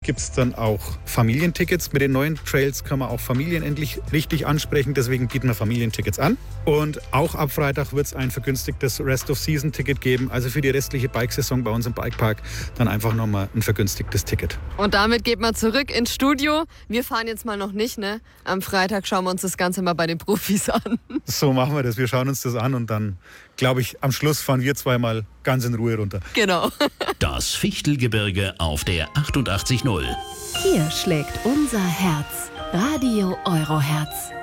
gibt es dann auch Familientickets. Mit den neuen Trails kann man auch Familien endlich richtig ansprechen. Deswegen bieten wir Familientickets an. Und auch ab Freitag wird es ein vergünstigtes Rest-of-Season-Ticket geben. Also für die restliche Bikesaison bei uns im Bikepark dann einfach nochmal ein vergünstigtes Ticket. Und damit geht man zurück ins Studio. Wir fahren jetzt mal noch nicht, ne? Am Freitag schauen wir uns das Ganze mal bei den Profis an. So machen wir das. Wir schauen uns das an und dann, glaube ich, am Schluss fahren wir zweimal ganz in Ruhe runter. Genau. Das Fichtelgebirge auf der 88.0. Hier schlägt unser Herz. Radio Euroherz.